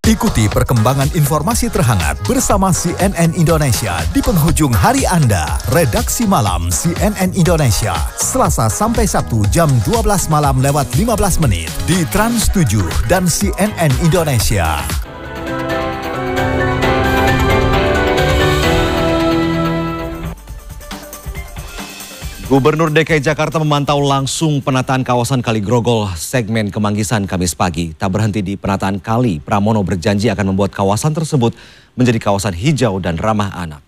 Ikuti perkembangan informasi terhangat bersama CNN Indonesia di penghujung hari Anda. Redaksi Malam CNN Indonesia, Selasa sampai Sabtu jam 12 malam lewat 15 menit di Trans 7 dan CNN Indonesia. Gubernur DKI Jakarta memantau langsung penataan kawasan Kali Grogol segmen Kemanggisan Kamis pagi. Tak berhenti di penataan kali, Pramono berjanji akan membuat kawasan tersebut menjadi kawasan hijau dan ramah anak.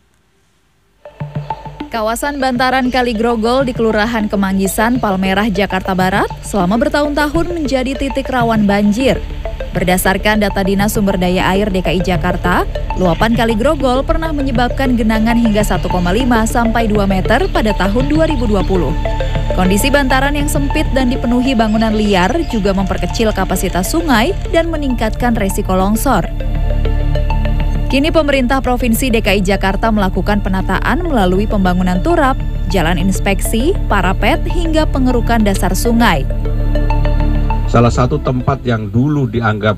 Kawasan bantaran Kali Grogol di Kelurahan Kemanggisan, Palmerah, Jakarta Barat selama bertahun-tahun menjadi titik rawan banjir. Berdasarkan data Dinas Sumber Daya Air DKI Jakarta, luapan Kali Grogol pernah menyebabkan genangan hingga 1,5 sampai 2 meter pada tahun 2020. Kondisi bantaran yang sempit dan dipenuhi bangunan liar juga memperkecil kapasitas sungai dan meningkatkan resiko longsor. Kini pemerintah Provinsi DKI Jakarta melakukan penataan melalui pembangunan turap, jalan inspeksi, parapet, hingga pengerukan dasar sungai. Salah satu tempat yang dulu dianggap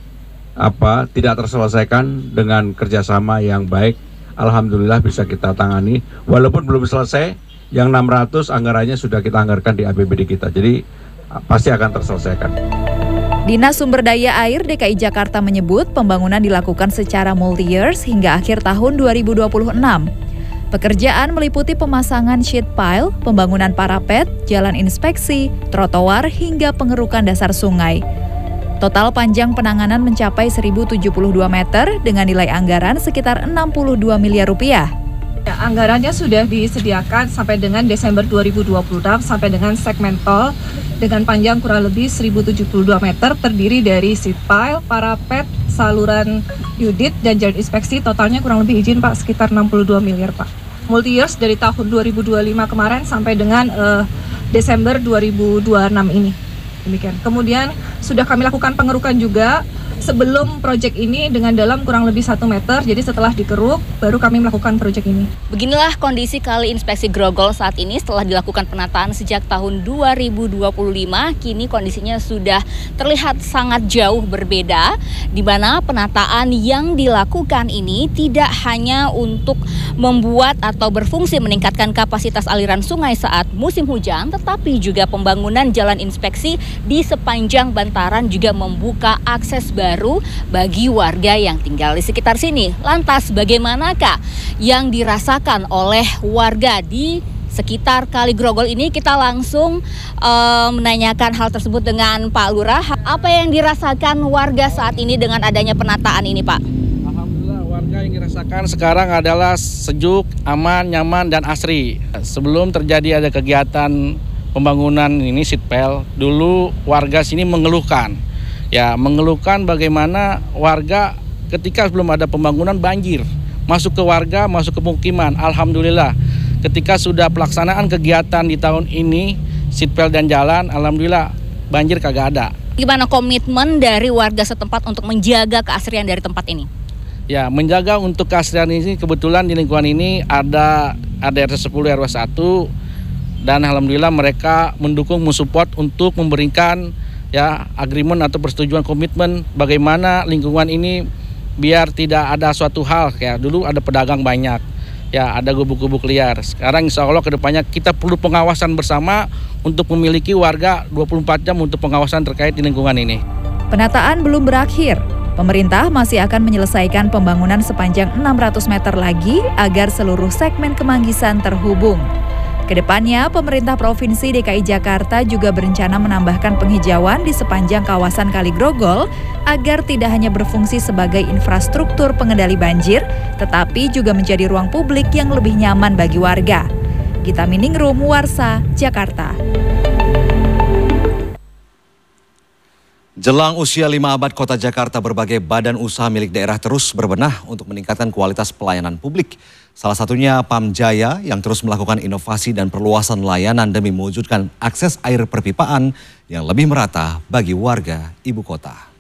tidak terselesaikan dengan kerjasama yang baik, alhamdulillah bisa kita tangani. Walaupun belum selesai, yang 600 anggarannya sudah kita anggarkan di APBD kita. Jadi pasti akan terselesaikan. Dinas Sumber Daya Air DKI Jakarta menyebut pembangunan dilakukan secara multi-years hingga akhir tahun 2026. Pekerjaan meliputi pemasangan sheet pile, pembangunan parapet, jalan inspeksi, trotoar, hingga pengerukan dasar sungai. Total panjang penanganan mencapai 1.072 meter dengan nilai anggaran sekitar 62 miliar rupiah. Ya, anggarannya sudah disediakan sampai dengan Desember 2026 sampai dengan segmen tol dengan panjang kurang lebih 1.072 meter terdiri dari sheet pile, parapet, saluran unit, dan jalan inspeksi. Totalnya kurang lebih izin Pak sekitar 62 miliar Pak. Multi-years dari tahun 2025 kemarin sampai dengan Desember 2026 ini. Demikian. Kemudian sudah kami lakukan pengerukan juga sebelum proyek ini dengan dalam kurang lebih 1 meter. Jadi setelah dikeruk baru kami melakukan proyek ini. Beginilah kondisi Kali Inspeksi Grogol saat ini setelah dilakukan penataan sejak tahun 2025. Kini kondisinya sudah terlihat sangat jauh berbeda, di mana penataan yang dilakukan ini tidak hanya untuk membuat atau berfungsi meningkatkan kapasitas aliran sungai saat musim hujan, tetapi juga pembangunan jalan inspeksi di sepanjang bantaran juga membuka akses baru bagi warga yang tinggal di sekitar sini. Lantas bagaimanakah yang dirasakan oleh warga di sekitar Kali Grogol ini? Kita langsung menanyakan hal tersebut dengan Pak Lurah. Apa yang dirasakan warga saat ini dengan adanya penataan ini, Pak? Alhamdulillah, warga yang dirasakan sekarang adalah sejuk, aman, nyaman, dan asri. Sebelum terjadi ada kegiatan pembangunan ini sitpel, dulu warga sini mengeluhkan bagaimana warga ketika belum ada pembangunan banjir, masuk ke warga, masuk ke pemukiman. Alhamdulillah ketika sudah pelaksanaan kegiatan di tahun ini, sitpel dan jalan, alhamdulillah banjir kagak ada. Gimana komitmen dari warga setempat untuk menjaga keasrian dari tempat ini? Ya, menjaga untuk keasrian ini, kebetulan di lingkungan ini ada RT 10 RW 1, dan alhamdulillah mereka mendukung, mensupport untuk memberikan agreement atau persetujuan komitmen bagaimana lingkungan ini biar tidak ada suatu hal kayak dulu ada pedagang banyak, ada gubuk-gubuk liar. Sekarang insya Allah kedepannya kita perlu pengawasan bersama untuk memiliki warga 24 jam untuk pengawasan terkait di lingkungan ini. Penataan belum berakhir. Pemerintah masih akan menyelesaikan pembangunan sepanjang 600 meter lagi agar seluruh segmen Kemanggisan terhubung. Kedepannya, pemerintah Provinsi DKI Jakarta juga berencana menambahkan penghijauan di sepanjang kawasan Kali Grogol agar tidak hanya berfungsi sebagai infrastruktur pengendali banjir, tetapi juga menjadi ruang publik yang lebih nyaman bagi warga. Gita Miningrum, Warsa, Jakarta. Jelang usia 5 abad Kota Jakarta, berbagai badan usaha milik daerah terus berbenah untuk meningkatkan kualitas pelayanan publik. Salah satunya Pamjaya yang terus melakukan inovasi dan perluasan layanan demi mewujudkan akses air perpipaan yang lebih merata bagi warga ibu kota.